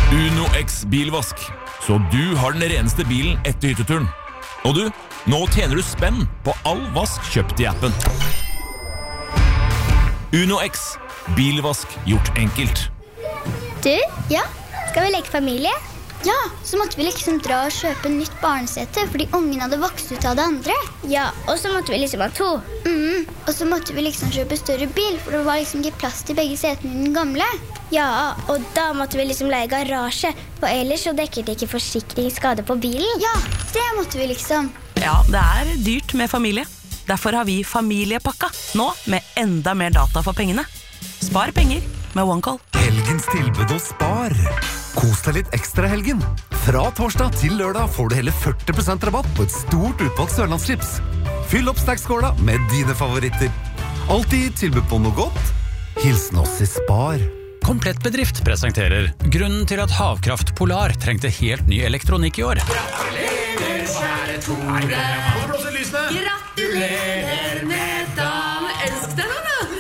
Uno X bilvask, så du har den reneste bilen etter hytteturen. Og du, nå tjener du spenn på all vask kjøpt i appen. Uno X, bilvask gjort enkelt. Du, ja, skal vi leke familie? Ja, så måtte vi liksom dra og kjøpe nytt barnesete, fordi ungen hadde vokst ut av det andre. Ja, og så måtte vi liksom ha 2. Og så måtte vi liksom kjøpe større bil, for det var liksom ikke plass til begge setene i den gamle. Ja, og da måtte vi liksom leie garasje, for ellers så dekket det ikke forsikringsskade på bilen. Ja, det måtte vi liksom. Ja, det dyrt med familie. Derfor har vi familiepakka, nå med enda mer data for pengene. Spar penger med OneCall. Helgens tilbud hos Spar. Kos deg litt ekstra helgen. Fra torsdag til lørdag får du hele 40% rabatt på et stort utvalgt sørlandschips. Fyll opp snackskåla med dine favoritter. Alltid tilbud på noe godt. Hilsen oss i Spar. Komplett Bedrift presenterer grunnen til at Havkraft Polar trengte helt ny elektronikk i år. Gratulerer, kjære Tore. Gratulerer med dagen. Elsk deg nå, da.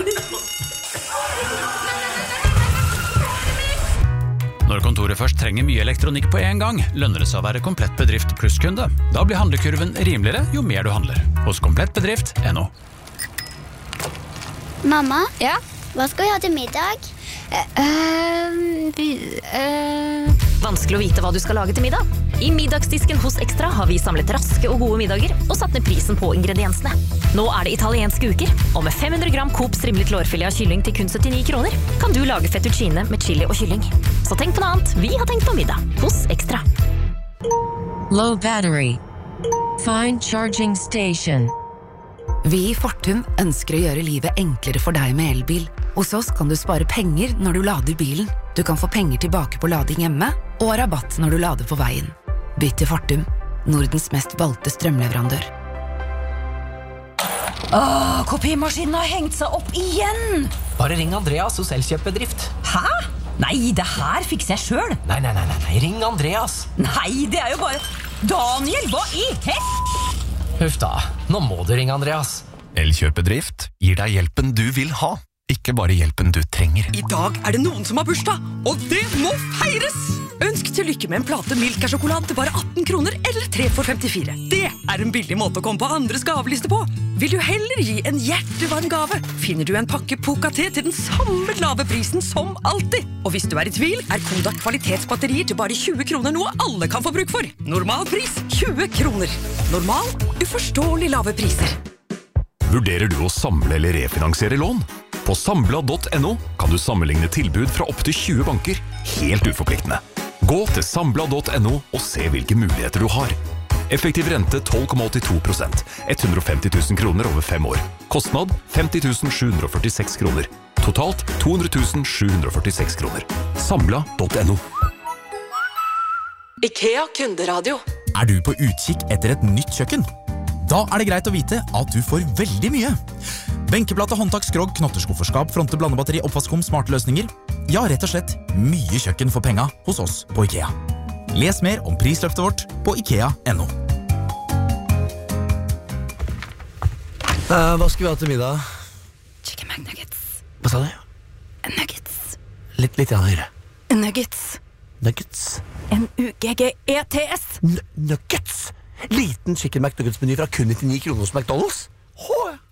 Når kontoret først trenger mye elektronikk på en gang, lønner det seg å være Komplett Bedrift plusskunde. Da blir handlekurven rimeligere jo mer du handler. Hos komplettbedrift.no. Mamma? Ja? Hva skal vi ha til middag? Vanskelig å vite hva du skal lage til middag. I middagsdisken hos Extra har vi samlet raske og gode middager og satt ned prisen på ingrediensene. Nå det italienske uker, og med 500 gram Coop strimlet lårfilet av kylling til kun 79 kroner, kan du lage fettuccine med chili og kylling. Så tenk på noe annet, vi har tenkt på middag hos Extra. Low battery. Find charging station. Vi i Fortum ønsker å gjøre livet enklere for deg med elbil. Hos oss kan du spare penger når du lader bilen. Du kan få penger tilbake på lading hjemme, og rabatt når du lader på veien. Bytt til Fortum, Nordens mest valgte strømleverandør. Kopimaskinen har hengt seg opp igjen! Bare ring Andreas hos Elkjøp-bedrift. Hæ? Nei, det her fikser jeg selv. Nei, ring Andreas. Nei, det jo bare... Daniel, hva i hest? Huff da, nå må du ringe Andreas. Elkjøp-bedrift gir deg hjelpen du vil ha, ikke bare hjelpen du trenger. I dag det noen som har bursdag, og det må feires! Ønsk til lykke med en plate Milka-sjokolade til bare 18 kroner eller 3 for 54. Det en billig måte å komme på andres gaveliste på. Vil du heller gi en hjertevarm gave, finner du en pakke Poca-te til den samme lave prisen som alltid. Og hvis du i tvil, Kodak kvalitetsbatterier til bare 20 kroner noe alle kan få bruk for. Normal pris 20 kroner. Normal, uforståelig lave priser. Vurderer du å samle eller refinansiere lån? På Sambla.no kan du sammenligne tilbud fra opp til 20 banker, helt uforpliktende. Gå til Sambla.no og se hvilke muligheter du har. Effektiv rente 12,82%, 150 000 kroner over 5 år. Kostnad 50 746 kroner. Totalt 200 746 kroner. Sambla.no. IKEA kunderadio. Du på utkikk etter et nytt kjøkken? Da det greit å vite at du får veldig mye. Benkeplate, håndtak, skrog, knotterskufferskap, fronte, blandebatteri, oppvaskom, smarte løsninger. Ja, rett og slett mye kjøkken for penga hos oss på IKEA. Les mer om prisløftet vårt på IKEA.no. Hva skal vi ha til middag? Chicken McNuggets. Hva sa du? Nuggets. Litt høyere. Nuggets. Nuggets? N-U-G-G-E-T-S. Nuggets? Liten chicken McNuggets-meny fra kun 99 kroner hos McDonald's?